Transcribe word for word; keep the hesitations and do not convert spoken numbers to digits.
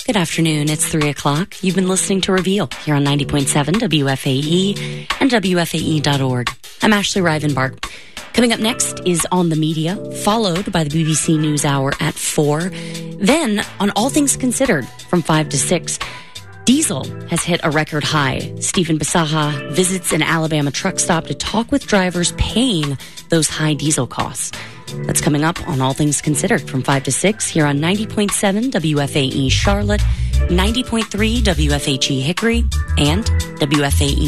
Good afternoon. It's three o'clock. You've been listening to Reveal here on ninety point seven W F A E and W F A E dot org. I'm Ashley Rivenbark. Coming up next is On the Media, followed by the B B C News Hour at four. Then, on All Things Considered from five to six, diesel has hit a record high. Stephen Bisaha visits an Alabama truck stop to talk with drivers paying those high diesel costs. That's coming up on All Things Considered from five to six here on ninety point seven W F A E Charlotte, ninety point three W F H E Hickory, and W F A E